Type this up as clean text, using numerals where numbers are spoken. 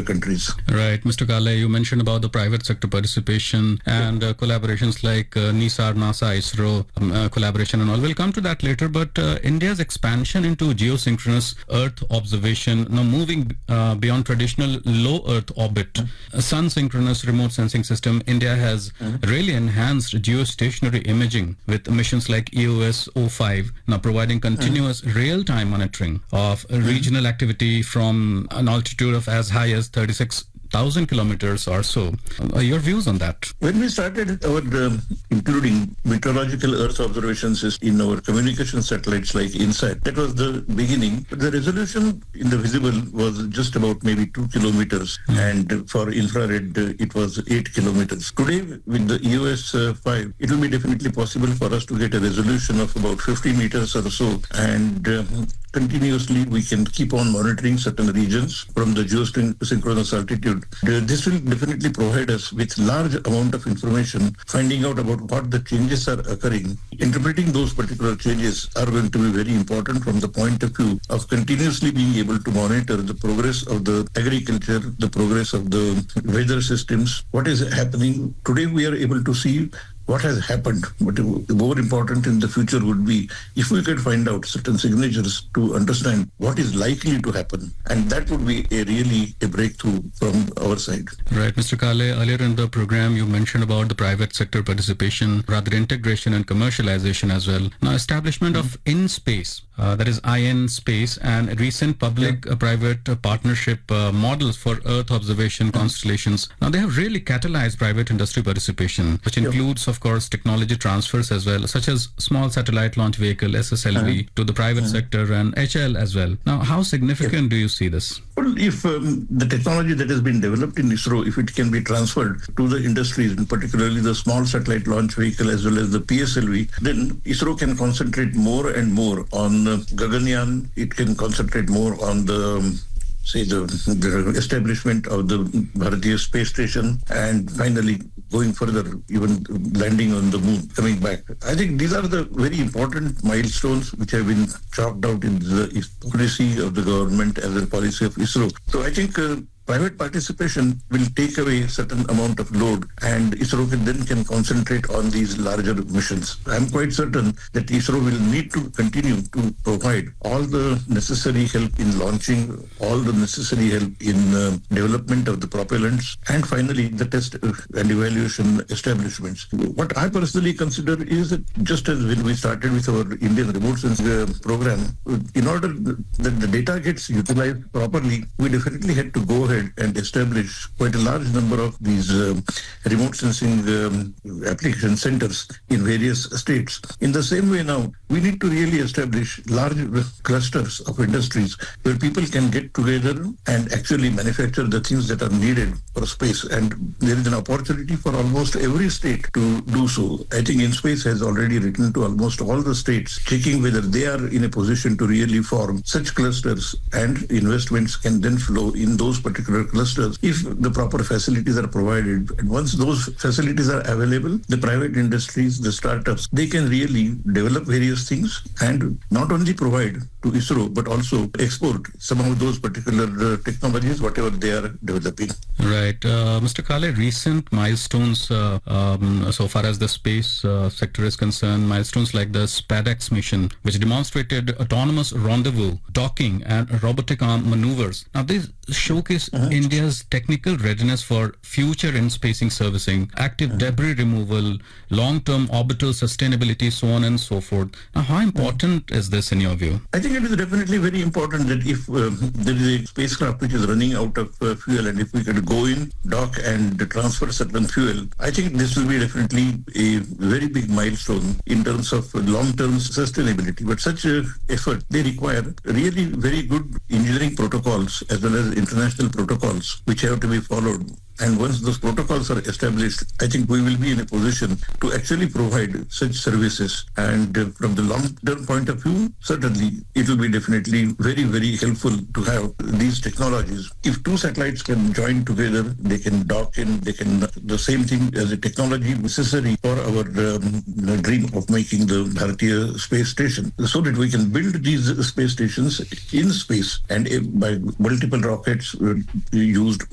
countries. Right. Mr. Kale, you mentioned about the private sector participation and collaborations like NISAR, NASA, ISRO collaboration and all. We'll come to that later. But India's expansion into geosynchronous Earth observation, now moving beyond traditional low Earth orbit, sun synchronous remote sensing system, India has really enhanced geostationary imaging with missions like EOS 05, now providing continuous real-time monitoring of regional activity from an altitude of as high as 36,000 kilometers or so. Your views on that? When we started our including meteorological Earth observations in our communication satellites like INSAT, that was the beginning. But the resolution in the visible was just about maybe 2 kilometers, and for infrared it was 8 kilometers. Today with the EOS 5, it will be definitely possible for us to get a resolution of about 50 meters or so, and continuously we can keep on monitoring certain regions from the geosynchronous altitude. This will definitely provide us with large amount of information, finding out about what the changes are occurring. Interpreting those particular changes are going to be very important from the point of view of continuously being able to monitor the progress of the agriculture, the progress of the weather systems, what is happening. Today we are able to see what has happened, but more important in the future would be if we could find out certain signatures to understand what is likely to happen, and that would be really a breakthrough from our side. Right, Mr. Kale, earlier in the program you mentioned about the private sector participation, rather integration and commercialization as well. Now, establishment of InSpace, that is IN Space, and recent public-private partnership models for Earth observation constellations. Now, they have really catalyzed private industry participation, which includes, of course, technology transfers as well, such as small satellite launch vehicle, SSLV, to the private sector and HL as well. Now, how significant do you see this? Well, if the technology that has been developed in ISRO, if it can be transferred to the industries, and particularly the small satellite launch vehicle as well as the PSLV, then ISRO can concentrate more and more on Gaganyaan. It can concentrate more on the establishment of the Bharatiya Space Station, and finally going further, even landing on the moon, coming back. I think these are the very important milestones which have been chalked out in the policy of the government as a policy of ISRO. So I think private participation will take away a certain amount of load, and ISRO can concentrate on these larger missions. I'm quite certain that ISRO will need to continue to provide all the necessary help in launching, all the necessary help in development of the propellants, and finally the test and evaluation establishments. What I personally consider is that just as when we started with our Indian remote sensing program, in order that the data gets utilized properly, we definitely had to go ahead and establish quite a large number of these remote sensing application centers in various states. In the same way now, we need to really establish large clusters of industries where people can get together and actually manufacture the things that are needed for space. And there is an opportunity for almost every state to do so. I think InSpace has already written to almost all the states, checking whether they are in a position to really form such clusters, and investments can then flow in those particular clusters if the proper facilities are provided. And once those facilities are available, the private industries, the startups, they can really develop various things and not only provide to ISRO but also export some of those particular technologies, whatever they are developing. Right. Mr. Kale, recent milestones so far as the space sector is concerned, milestones like the SPADX mission, which demonstrated autonomous rendezvous, docking and robotic arm maneuvers. Now, these showcase India's technical readiness for future in-spacing servicing, active debris removal, long-term orbital sustainability, so on and so forth. Now, how important is this in your view? I think it is definitely very important that if there is a spacecraft which is running out of fuel, and if we can go in, dock and transfer certain fuel, I think this will be definitely a very big milestone in terms of long-term sustainability. But such effort, they require really very good engineering protocols as well as international protocols which have to be followed. And once those protocols are established, I think we will be in a position to actually provide such services. And from the long-term point of view, certainly it will be definitely very, very helpful to have these technologies. If two satellites can join together, they can dock in, they can, the same thing as a technology necessary for our dream of making the Bharatiya Space Station, so that we can build these space stations in space and by multiple rockets used